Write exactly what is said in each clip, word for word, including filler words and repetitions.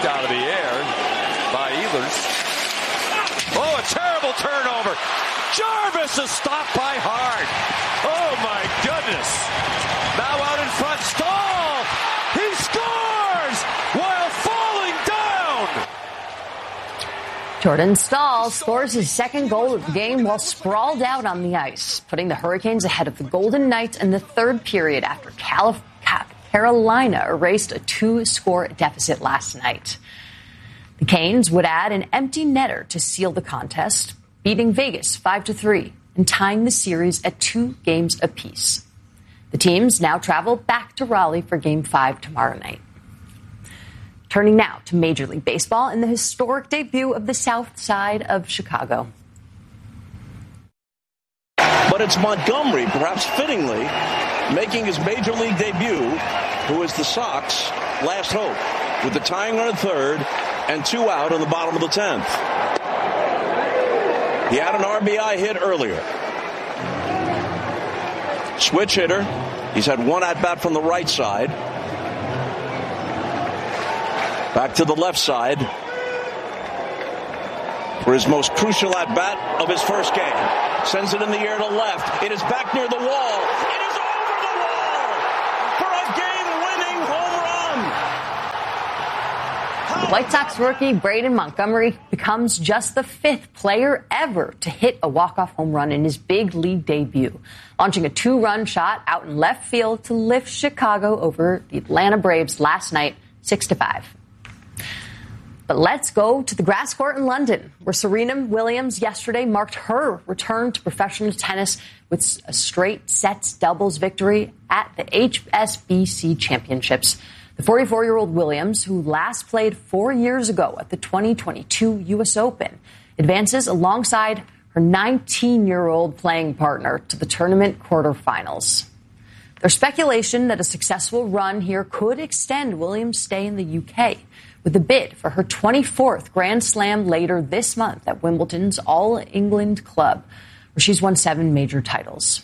out of the air by Ehlers. Oh, a terrible turnover. Jarvis is stopped by Hart. Oh, my goodness. Now out in front, Stahl. He scores while falling down. Jordan Stahl scores his second goal of the game while sprawled out on the ice, putting the Hurricanes ahead of the Golden Knights in the third period after Calif- Carolina erased a two-score deficit last night. The Canes would add an empty netter to seal the contest, beating Vegas five to three and tying the series at two games apiece. The teams now travel back to Raleigh for Game five tomorrow night. Turning now to Major League Baseball and the historic debut of the South Side of Chicago. But it's Montgomery, perhaps fittingly, making his Major League debut, who is the Sox' last hope, with the tying run at third and two out on the bottom of the tenth. He had an R B I hit earlier. Switch hitter. He's had one at-bat from the right side. Back to the left side for his most crucial at-bat of his first game. Sends it in the air to left. It is back near the wall. It is over the wall for a game-winning home run. The White Sox rookie Braden Montgomery becomes just the fifth player ever to hit a walk-off home run in his big league debut, launching a two-run shot out in left field to lift Chicago over the Atlanta Braves last night, six to five. But let's go to the grass court in London, where Serena Williams yesterday marked her return to professional tennis with a straight sets doubles victory at the H S B C Championships. The forty-four-year-old Williams, who last played four years ago at the twenty twenty-two U S Open, advances alongside her nineteen-year-old playing partner to the tournament quarterfinals. There's speculation that a successful run here could extend Williams' stay in the U K, with a bid for her twenty-fourth Grand Slam later this month at Wimbledon's All England Club, where she's won seven major titles.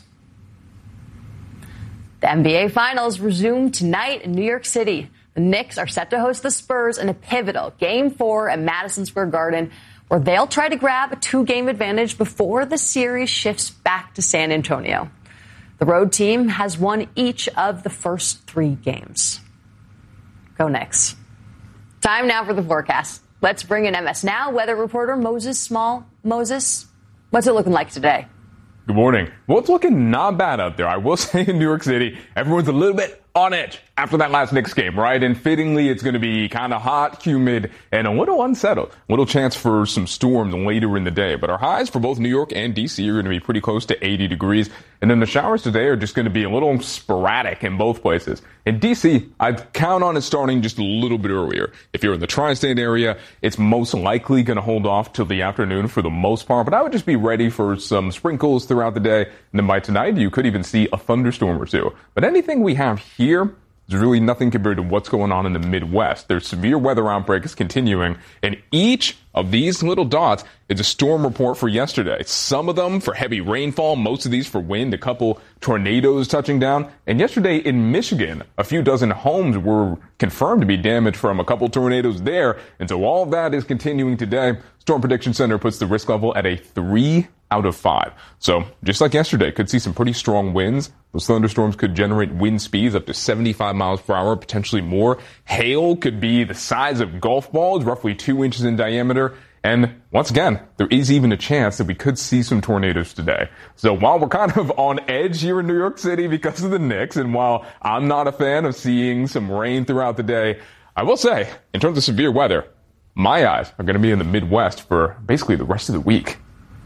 The N B A Finals resume tonight in New York City. The Knicks are set to host the Spurs in a pivotal Game four at Madison Square Garden, where they'll try to grab a two-game advantage before the series shifts back to San Antonio. The road team has won each of the first three games. Go Knicks. Time now for the forecast. Let's bring in M S Now weather reporter Moses Small. Moses, what's it looking like today? Good morning. Well, it's looking not bad out there. I will say in New York City, everyone's a little bit on edge after that last Knicks game, right? And fittingly, it's going to be kind of hot, humid, and a little unsettled. A little chance for some storms later in the day. But our highs for both New York and D C are going to be pretty close to eighty degrees. And then the showers today are just going to be a little sporadic in both places. In D C, I'd count on it starting just a little bit earlier. If you're in the tri-state area, it's most likely going to hold off till the afternoon for the most part. But I would just be ready for some sprinkles throughout the day. And then by tonight, you could even see a thunderstorm or two. But anything we have here, there's really nothing compared to what's going on in the Midwest. There's severe weather outbreaks continuing, and each of these little dots is a storm report for yesterday. Some of them for heavy rainfall, most of these for wind, a couple tornadoes touching down. And yesterday in Michigan, a few dozen homes were confirmed to be damaged from a couple tornadoes there. And so all of that is continuing today. Storm Prediction Center puts the risk level at a three out of five. So just like yesterday, could see some pretty strong winds. Those thunderstorms could generate wind speeds up to seventy-five miles per hour, potentially more. Hail could be the size of golf balls, roughly two inches in diameter. And once again, there is even a chance that we could see some tornadoes today. So while we're kind of on edge here in New York City because of the Knicks, and while I'm not a fan of seeing some rain throughout the day, I will say, in terms of severe weather, my eyes are going to be in the Midwest for basically the rest of the week.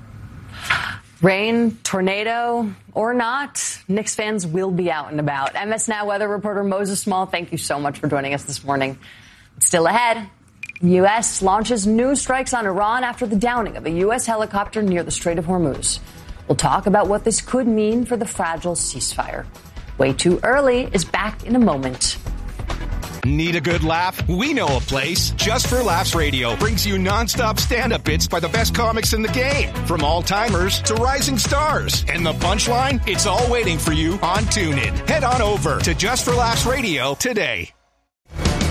Rain, tornado, or not, Knicks fans will be out and about. M S Now weather reporter Moses Small, thank you so much for joining us this morning. Still ahead, the U S launches new strikes on Iran after the downing of a U S helicopter near the Strait of Hormuz. We'll talk about what this could mean for the fragile ceasefire. Way Too Early is back in a moment. Need a good laugh? We know a place. Just for Laughs Radio brings you nonstop stand-up bits by the best comics in the game. From all-timers to rising stars. And the punchline? It's all waiting for you on TuneIn. Head on over to Just for Laughs Radio today.